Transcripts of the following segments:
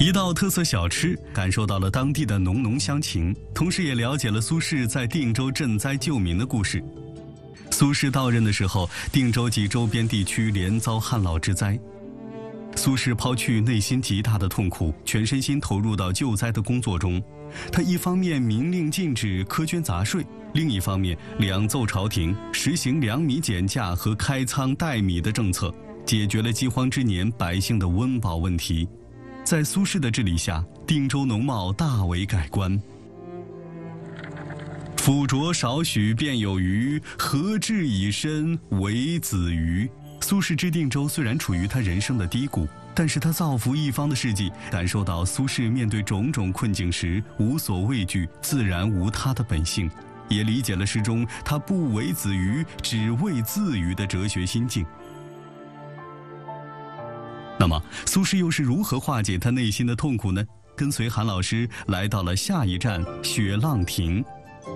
一道特色小吃，感受到了当地的浓浓乡情，同时也了解了苏轼在定州赈灾救民的故事。苏轼到任的时候，定州及周边地区连遭旱涝之灾。苏轼抛去内心极大的痛苦，全身心投入到救灾的工作中。他一方面明令禁止苛捐杂税，另一方面两奏朝廷，实行粮米减价和开仓代米的政策，解决了饥荒之年百姓的温饱问题。在苏轼的治理下，定州农贸大为改观。腐浊少许便有余，何至以身为子鱼。苏轼之定州虽然处于他人生的低谷，但是他造福一方的事迹，感受到苏轼面对种种困境时无所畏惧、自然无他的本性，也理解了诗中他不为子鱼，只为自娱的哲学心境。那么，苏轼又是如何化解他内心的痛苦呢？跟随韩老师来到了下一站雪浪亭。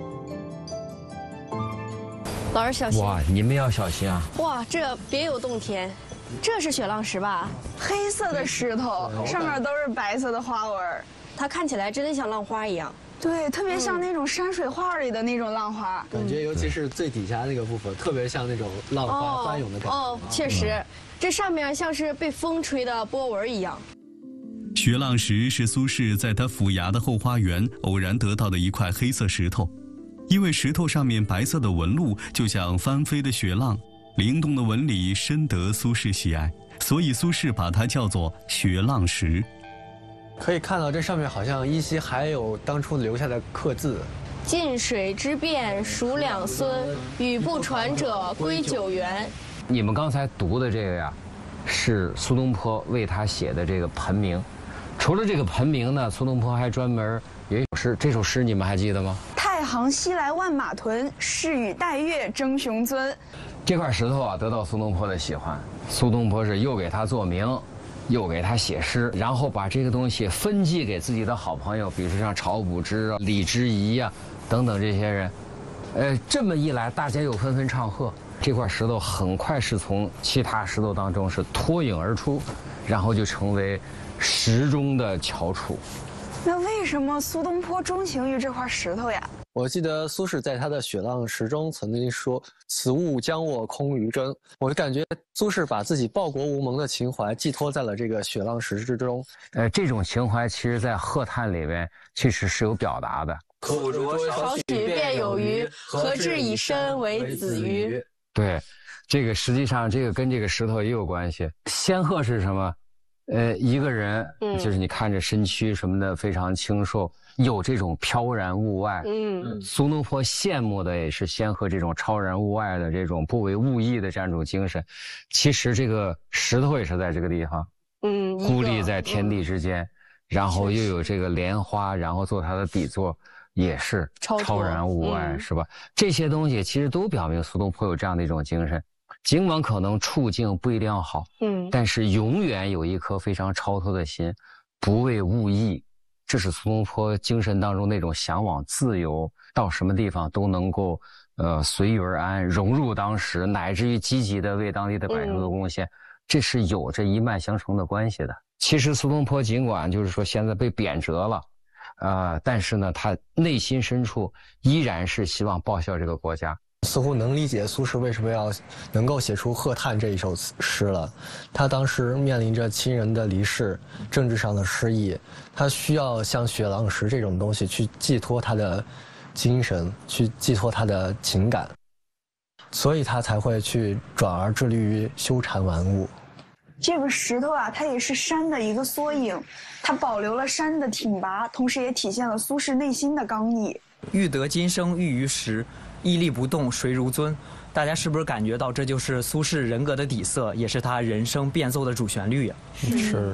老师小心！ 哇，你们要小心啊！ 哇，这别有洞天，这是雪浪石吧？ 黑色的石头，上面都是白色的花纹， 它看起来真的像浪花一样。 对，特别像那种山水画里的那种浪花。 感觉尤其是最底下那个部分，特别像那种浪花翻涌的感觉。 哦，确实，这上面像是被风吹的波纹一样。 雪浪石是苏轼在他府衙的后花园偶然得到的一块黑色石头。因为石头上面白色的纹路就像翻飞的雪浪，灵动的纹理深得苏轼喜爱，所以苏轼把它叫做雪浪石。 可以看到这上面好像依稀还有当初留下的刻字： 晋水之变属两孙，语不传者归九原。 你们刚才读的这个呀，是苏东坡为他写的这个盆名。除了这个盆名呢，苏东坡还专门有一首诗，这首诗你们还记得吗？ 太行西来万马屯，是与代月争雄尊。 这块石头啊，得到苏东坡的喜欢。苏东坡是又给他作名，又给他写诗，然后把这个东西分寄给自己的好朋友，比如说像晁补之啊、李之仪啊等等这些人。这么一来，大家又纷纷唱和。这块石头很快是从其他石头当中是脱颖而出，然后就成为石中的翘楚。 那为什么苏东坡钟情于这块石头呀？ 我记得苏轼在他的《雪浪石》中曾经说：“此物将我空余真。”我就感觉苏轼把自己报国无盟的情怀寄托在了这个雪浪石之中。 这种情怀其实在贺叹里面其实是有表达的。 苦浊少许便有余，何至以身为子鱼？ 对，这个实际上这个跟这个石头也有关系。仙鹤是什么？一个人，就是你看着身躯什么的非常清瘦，有这种飘然物外。苏东坡羡慕的也是仙鹤这种超然物外的这种不为物役的这样一种精神。其实这个石头也是在这个地方，孤立在天地之间，然后又有这个莲花，然后做它的底座，也是超然物外，是吧？这些东西其实都表明苏东坡有这样的一种精神。尽管可能处境不一定要好，但是永远有一颗非常超脱的心，不为物役。这是苏东坡精神当中那种向往自由，到什么地方都能够随遇而安，融入当时，乃至于积极的为当地的百姓做贡献，这是有着一脉相承的关系的。其实苏东坡尽管就是说现在被贬谪了，但是呢，他内心深处依然是希望报效这个国家。 似乎能理解苏轼为什么要能够写出《贺叹》这一首诗了。他当时面临着亲人的离世，政治上的失意，他需要像雪浪石这种东西去寄托他的精神，去寄托他的情感，所以他才会去转而致力于修禅玩物。 这个石头啊，它也是山的一个缩影，它保留了山的挺拔，同时也体现了苏轼内心的刚毅。 欲得今生玉于石，屹立不动谁如尊。大家是不是感觉到这就是苏轼人格的底色，也是他人生变奏的主旋律呀？ 是。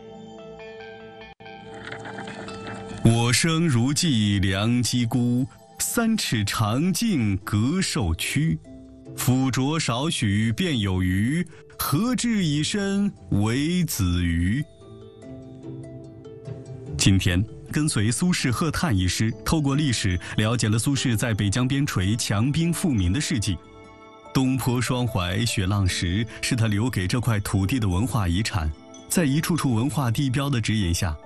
我生如寄良机孤，3尺长径隔寿躯。腐浊少许便有余，何至以身为子鱼？今天跟随苏轼《贺叹》一诗，透过历史了解了苏轼在北疆边陲强兵富民的事迹。东坡双怀雪浪石是他留给这块土地的文化遗产，在一处处文化地标的指引下，